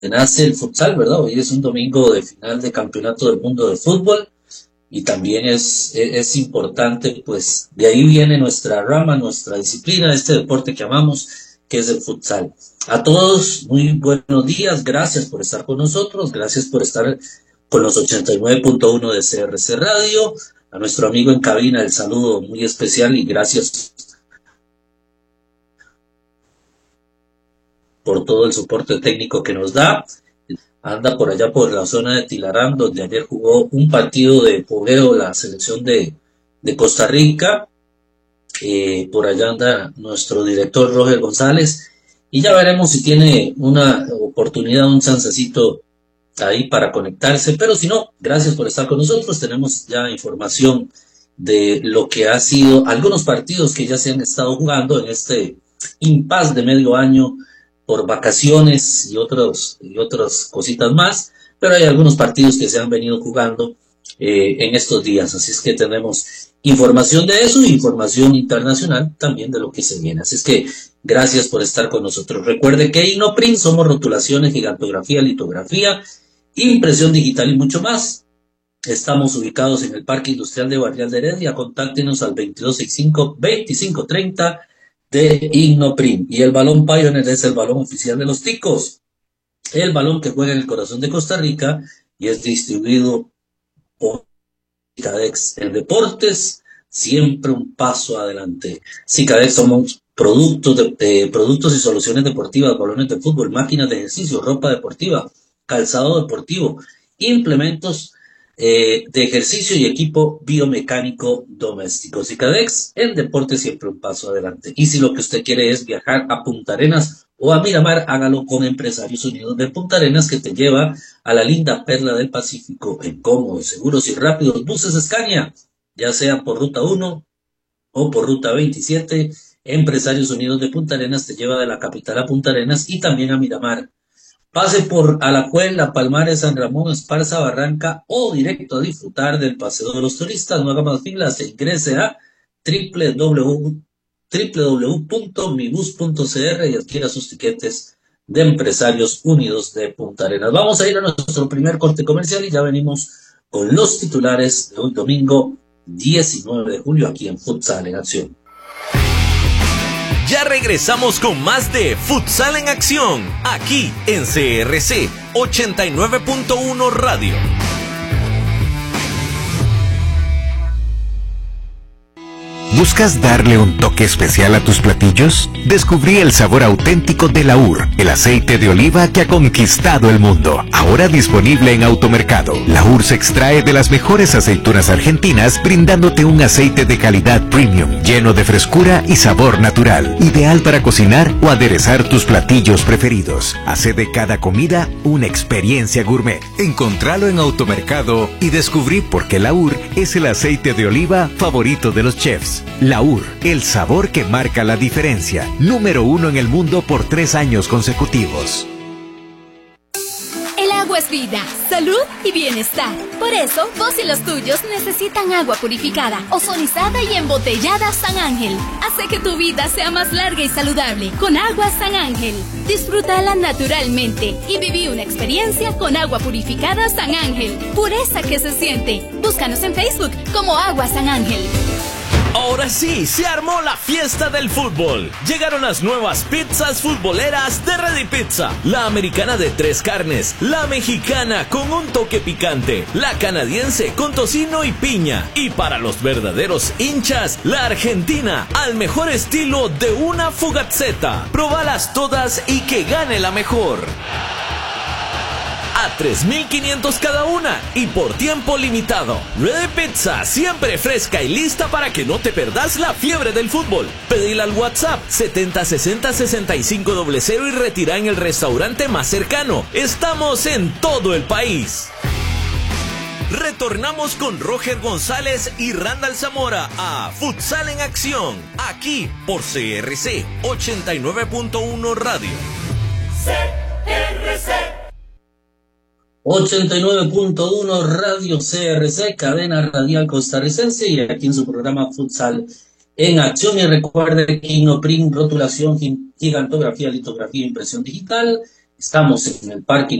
nace el futsal, ¿verdad? Hoy es un domingo de final de campeonato del mundo de fútbol y también es importante, pues de ahí viene nuestra rama, nuestra disciplina, este deporte que amamos, que es el futsal. A todos, muy buenos días, gracias por estar con nosotros, gracias por estar con los 89.1 de CRC Radio, a nuestro amigo en cabina el saludo muy especial y gracias por todo el soporte técnico que nos da. Anda por allá por la zona de Tilarán, donde ayer jugó un partido de fogueo la selección de Costa Rica. Por allá anda nuestro director Roger González y ya veremos si tiene una oportunidad, un chancecito ahí para conectarse, pero si no, gracias por estar con nosotros. Tenemos ya información de lo que ha sido algunos partidos que ya se han estado jugando en este impasse de medio año por vacaciones y otras cositas más, pero hay algunos partidos que se han venido jugando en estos días, así es que tenemos información de eso y información internacional también de lo que se viene, así es que gracias por estar con nosotros. Recuerde que Innoprint somos rotulaciones, gigantografía, litografía, impresión digital y mucho más. Estamos ubicados en el Parque Industrial de Barrial de Heredia. Contáctenos al 2265-2530 de Innoprint. Y el balón Pioneer es el balón oficial de los Ticos, el balón que juega en el corazón de Costa Rica y es distribuido por Cicadex. En deportes, siempre un paso adelante. Cicadex somos productos y soluciones deportivas, balones de fútbol, máquinas de ejercicio, ropa deportiva, calzado deportivo, implementos de ejercicio y equipo biomecánico doméstico. Cicadex, en deporte siempre un paso adelante. Y si lo que usted quiere es viajar a Punta Arenas o a Miramar, hágalo con Empresarios Unidos de Punta Arenas, que te lleva a la linda perla del Pacífico en cómodos, seguros y rápidos buses Scania, ya sea por Ruta 1 o por Ruta 27. Empresarios Unidos de Punta Arenas te lleva de la capital a Punta Arenas y también a Miramar. Pase por Alajuela, Palmares, San Ramón, Esparza, Barranca o directo a disfrutar del paseo de los turistas. No haga más filas e ingrese a www.mibus.cr y adquiera sus tiquetes de Empresarios Unidos de Punta Arenas. Vamos a ir a nuestro primer corte comercial y ya venimos con los titulares de hoy domingo 19 de julio aquí en Futsal en Acción. Ya regresamos con más de Futsal en Acción, aquí en CRC 89.1 Radio. ¿Buscas darle un toque especial a tus platillos? Descubrí el sabor auténtico de Laur, el aceite de oliva que ha conquistado el mundo. Ahora disponible en Automercado. Laur se extrae de las mejores aceitunas argentinas, brindándote un aceite de calidad premium, lleno de frescura y sabor natural. Ideal para cocinar o aderezar tus platillos preferidos. Hace de cada comida una experiencia gourmet. Encontralo en Automercado y descubrí por qué Laur es el aceite de oliva favorito de los chefs. Laur, el sabor que marca la diferencia. Número 1 en el mundo por 3 años consecutivos. El agua es vida, salud y bienestar. Por eso, vos y los tuyos necesitan agua purificada, ozonizada y embotellada San Ángel. Hace que tu vida sea más larga y saludable con agua San Ángel. Disfrútala naturalmente y viví una experiencia con agua purificada San Ángel. Pureza que se siente. Búscanos en Facebook como Agua San Ángel. Ahora sí, se armó la fiesta del fútbol. Llegaron las nuevas pizzas futboleras de Ready Pizza. La americana de 3 carnes, la mexicana con un toque picante, la canadiense con tocino y piña. Y para los verdaderos hinchas, la argentina al mejor estilo de una fugazzetta. Probalas todas y que gane la mejor. A 3.500 cada una y por tiempo limitado. Ready Pizza, siempre fresca y lista para que no te perdas la fiebre del fútbol. Pedila al WhatsApp 7060-6500 y retira en el restaurante más cercano. Estamos en todo el país. Retornamos con Roger González y Randall Zamora a Futsal en Acción, aquí por CRC 89.1 Radio. CRC 89.1 Radio CRC, cadena radial costarricense, y aquí en su programa Futsal en Acción. Y recuerde que Innoprint, rotulación, gigantografía, litografía, impresión digital, Estamos en el parque